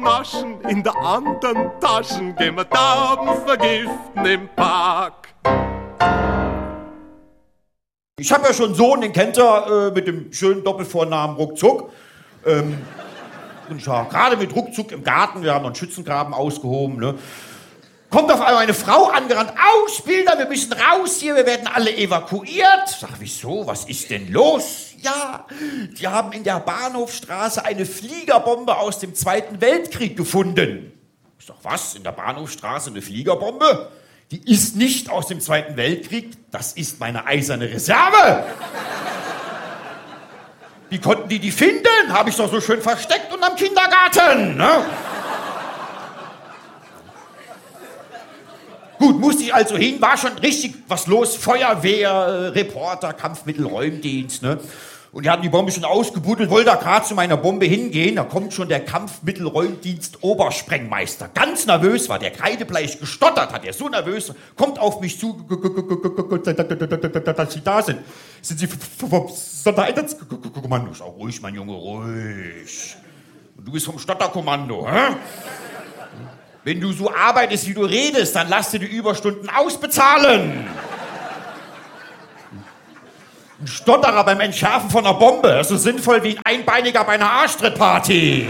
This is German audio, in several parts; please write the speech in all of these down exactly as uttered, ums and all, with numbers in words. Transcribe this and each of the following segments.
Maschen in der anderen Taschen, gehen wir Tauben vergiften im Park. Ich habe ja schon einen Sohn, den kennt er, äh, mit dem schönen Doppelvornamen Ruckzuck. Ähm, und ich war gerade mit Ruckzuck im Garten, wir haben noch einen Schützengraben ausgehoben, ne? Kommt auf einmal eine Frau angerannt, Ausbilder, wir müssen raus hier, wir werden alle evakuiert. Sag, wieso, was ist denn los? Ja, die haben in der Bahnhofstraße eine Fliegerbombe aus dem Zweiten Weltkrieg gefunden. Ich sag, was, in der Bahnhofstraße eine Fliegerbombe? Die ist nicht aus dem Zweiten Weltkrieg, das ist meine eiserne Reserve. Wie konnten die die finden? Habe ich doch so schön versteckt unterm Kindergarten, ne? Gut, musste ich also hin, war schon richtig was los, Feuerwehr, äh, Reporter, Kampfmittelräumdienst, ne? Und die hatten die Bombe schon ausgebuddelt, wollte da gerade zu meiner Bombe hingehen, da kommt schon der Kampfmittelräumdienst Obersprengmeister. Ganz nervös war der, kreidebleich gestottert hat er, so nervös, kommt auf mich zu, dass Sie da sind. Sind Sie vom Sondereinsatzkommando? Auch ruhig, mein Junge, ruhig. Und du bist vom Stotterkommando, hä? Wenn du so arbeitest, wie du redest, dann lass dir die Überstunden ausbezahlen. Ein Stotterer beim Entschärfen von einer Bombe, das ist so sinnvoll wie ein Einbeiniger bei einer Arschtrittparty.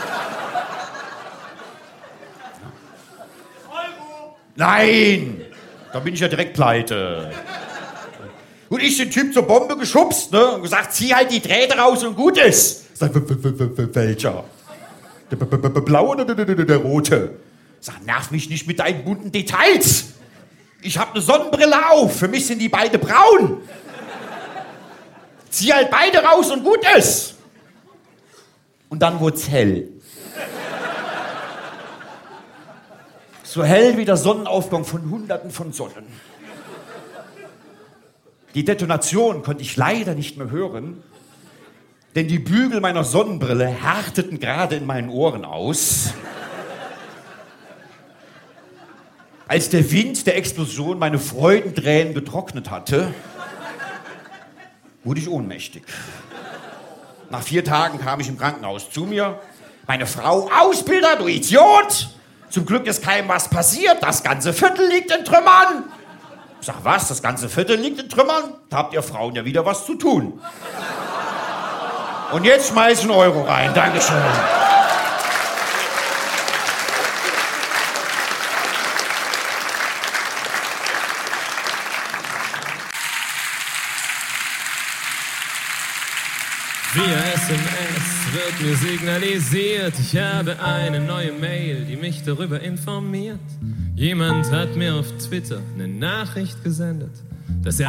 Euro. Nein, da bin ich ja direkt pleite. Und ich den Typ zur Bombe geschubst, ne, und gesagt, zieh halt die Drähte raus und gut ist. Sag, welcher? Der blaue oder der rote? Sag, nerv mich nicht mit deinen bunten Details. Ich hab eine Sonnenbrille auf, für mich sind die beide braun. Zieh halt beide raus und gut ist. Und dann wurd's hell. So hell wie der Sonnenaufgang von Hunderten von Sonnen. Die Detonation konnte ich leider nicht mehr hören, denn die Bügel meiner Sonnenbrille härteten gerade in meinen Ohren aus. Als der Wind der Explosion meine Freudentränen getrocknet hatte, wurde ich ohnmächtig. Nach vier Tagen kam ich im Krankenhaus zu mir. Meine Frau, Ausbilder, du Idiot! Zum Glück ist keinem was passiert, das ganze Viertel liegt in Trümmern. Ich sag, was, das ganze Viertel liegt in Trümmern? Da habt ihr Frauen ja wieder was zu tun. Und jetzt schmeiß einen Euro rein, Dankeschön. Via S M S wird mir signalisiert, ich habe eine neue Mail, die mich darüber informiert. Jemand hat mir auf Twitter eine Nachricht gesendet, dass er